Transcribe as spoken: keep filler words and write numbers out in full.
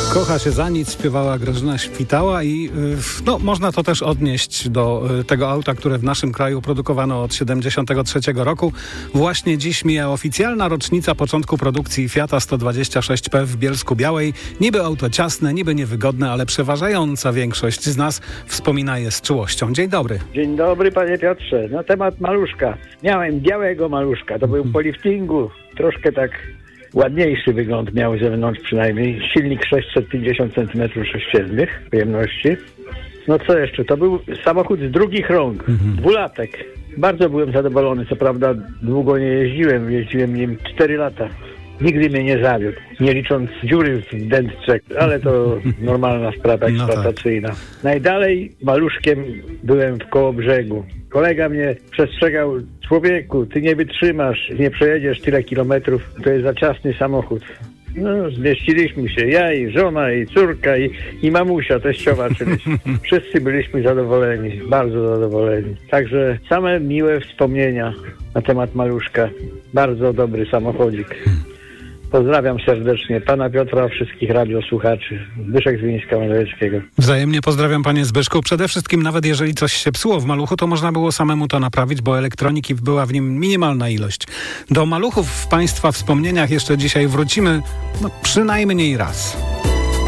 Kocha się za nic, śpiewała Grażyna Świtała i no, można to też odnieść do tego auta, które w naszym kraju produkowano od siedemdziesiątego trzeciego roku. Właśnie dziś mija oficjalna rocznica początku produkcji Fiata sto dwadzieścia sześć P w Bielsku-Białej. Niby auto ciasne, niby niewygodne, ale przeważająca większość z nas wspomina je z czułością. Dzień dobry. Dzień dobry, panie Piotrze. Na temat maluszka. Miałem białego maluszka, to był po liftingu, troszkę tak ładniejszy wygląd miał z zewnątrz przynajmniej. Silnik sześćset pięćdziesiąt centymetrów sześciennych pojemności. No co jeszcze? To był samochód z drugich rąk, mhm. dwulatek. Bardzo byłem zadowolony, co prawda długo nie jeździłem, jeździłem nim cztery lata. Nigdy mnie nie zawiódł, nie licząc dziury w dętce, ale to normalna sprawa eksploatacyjna. No tak. Najdalej maluszkiem byłem w Kołobrzegu. Kolega mnie przestrzegał: człowieku, ty nie wytrzymasz, nie przejedziesz tyle kilometrów, to jest za ciasny samochód. No, zmieściliśmy się, ja i żona, i córka, i, i mamusia, teściowa, czyli wszyscy byliśmy zadowoleni, bardzo zadowoleni. Także same miłe wspomnienia na temat maluszka. Bardzo dobry samochodzik. Pozdrawiam serdecznie pana Piotra, wszystkich radiosłuchaczy. Zbyszek z Wińska-Mazowieckiego. Wzajemnie pozdrawiam, panie Zbyszku. Przede wszystkim, nawet jeżeli coś się psuło w maluchu, to można było samemu to naprawić, bo elektroniki była w nim minimalna ilość. Do maluchów w państwa wspomnieniach jeszcze dzisiaj wrócimy, no, przynajmniej raz.